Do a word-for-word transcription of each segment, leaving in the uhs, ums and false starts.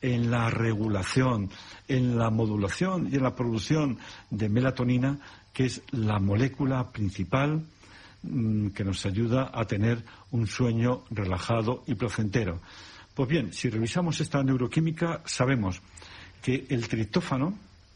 en la regulación, en la modulación y en la producción de melatonina, que es la molécula principal mmm, que nos ayuda a tener un sueño relajado y placentero. Pues bien, si revisamos esta neuroquímica, sabemos que el triptófano,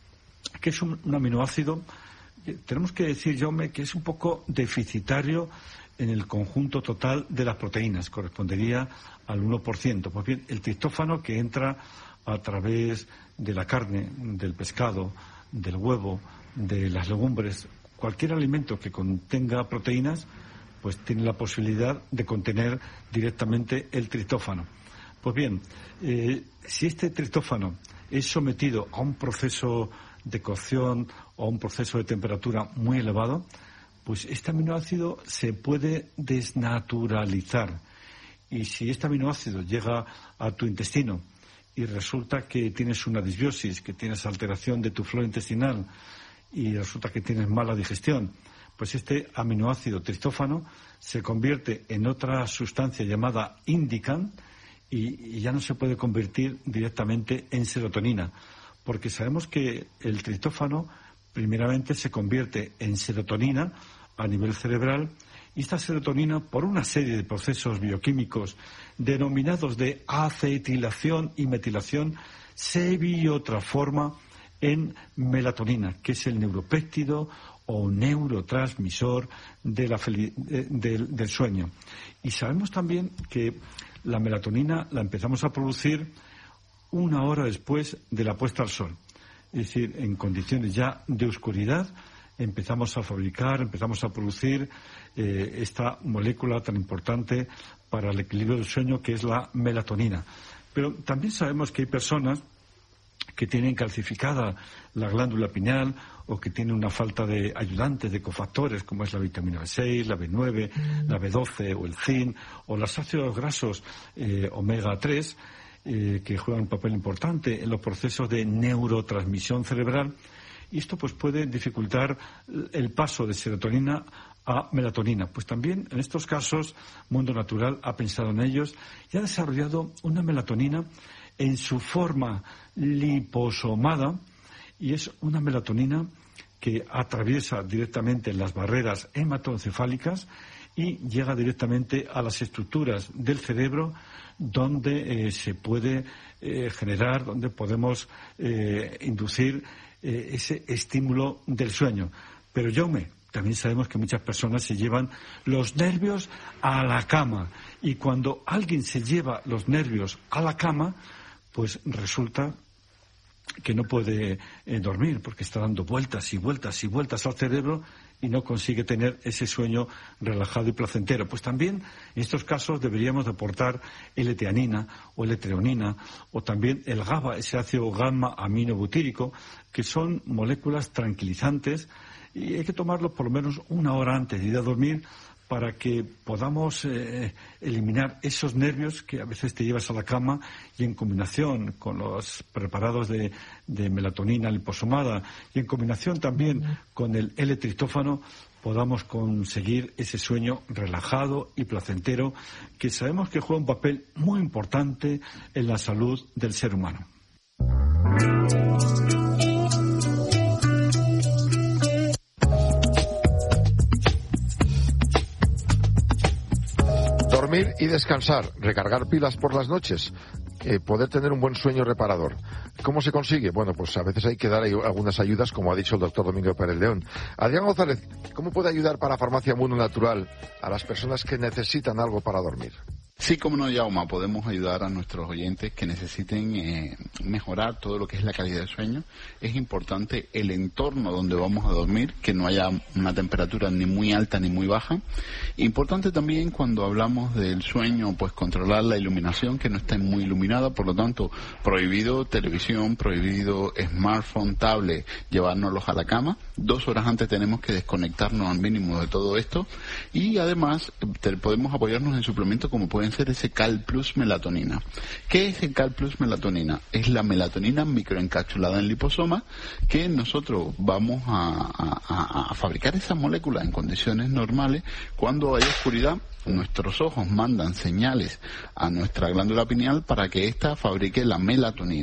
que es un, un aminoácido, tenemos que decir, Jaume, que es un poco deficitario en el conjunto total de las proteínas, correspondería al uno por ciento. Pues bien, el triptófano, que entra a través de la carne, del pescado, del huevo, de las legumbres, cualquier alimento que contenga proteínas, pues tiene la posibilidad de contener directamente el triptófano. Pues bien, eh, si este triptófano es sometido a un proceso de cocción o a un proceso de temperatura muy elevado, pues este aminoácido se puede desnaturalizar. Y si este aminoácido llega a tu intestino y resulta que tienes una disbiosis, que tienes alteración de tu flora intestinal y resulta que tienes mala digestión, pues este aminoácido triptófano se convierte en otra sustancia llamada indican y, y ya no se puede convertir directamente en serotonina, porque sabemos que el triptófano primeramente se convierte en serotonina a nivel cerebral, y esta serotonina, por una serie de procesos bioquímicos denominados de acetilación y metilación, se biotransforma en melatonina, que es el neuropéptido o neurotransmisor de la fel- de, de, del sueño. Y sabemos también que la melatonina la empezamos a producir una hora después de la puesta al sol. Es decir, en condiciones ya de oscuridad, empezamos a fabricar, empezamos a producir eh, esta molécula tan importante para el equilibrio del sueño, que es la melatonina. Pero también sabemos que hay personas que tienen calcificada la glándula pineal o que tienen una falta de ayudantes, de cofactores, como es la vitamina B seis, la B nueve, mm. la B doce o el zinc, o los ácidos grasos eh, omega tres, eh, que juegan un papel importante en los procesos de neurotransmisión cerebral. Y esto pues puede dificultar el paso de serotonina a melatonina. Pues también en estos casos Mundo Natural ha pensado en ellos y ha desarrollado una melatonina en su forma liposomada, y es una melatonina que atraviesa directamente las barreras hematoencefálicas y llega directamente a las estructuras del cerebro, donde eh, se puede eh, generar, donde podemos eh, inducir eh, ese estímulo del sueño. Pero, Jaume, también sabemos que muchas personas se llevan los nervios a la cama, y cuando alguien se lleva los nervios a la cama, pues resulta que no puede eh, dormir, porque está dando vueltas y vueltas y vueltas al cerebro y no consigue tener ese sueño relajado y placentero. Pues también en estos casos deberíamos de aportar L-teanina o L-treonina, o también el GABA, ese ácido gamma aminobutírico, que son moléculas tranquilizantes, y hay que tomarlo por lo menos una hora antes de ir a dormir, para que podamos eh, eliminar esos nervios que a veces te llevas a la cama, y en combinación con los preparados de, de melatonina liposomada y en combinación también con el L-triptófano, podamos conseguir ese sueño relajado y placentero, que sabemos que juega un papel muy importante en la salud del ser humano. Dormir y descansar, recargar pilas por las noches, eh, poder tener un buen sueño reparador. ¿Cómo se consigue? Bueno, pues a veces hay que dar algunas ayudas, como ha dicho el doctor Domingo Pérez León. Adrián González, ¿cómo puede ayudar para Farmacia Mundo Natural a las personas que necesitan algo para dormir? Sí, como no, Jaume, podemos ayudar a nuestros oyentes que necesiten eh, mejorar todo lo que es la calidad del sueño. Es importante el entorno donde vamos a dormir, que no haya una temperatura ni muy alta ni muy baja. Importante también, cuando hablamos del sueño, pues controlar la iluminación, que no esté muy iluminada. Por lo tanto, prohibido televisión, prohibido smartphone, tablet, llevárnoslos a la cama. Dos horas antes tenemos que desconectarnos al mínimo de todo esto. Y además te, podemos apoyarnos en suplementos como pueden ser ese Cal Plus Melatonina. ¿Qué es el Cal Plus Melatonina? Es la melatonina microencapsulada en liposoma, que nosotros vamos a, a, a fabricar esa molécula en condiciones normales cuando hay oscuridad Nuestros ojos mandan señales a nuestra glándula pineal para que ésta fabrique la melatonina.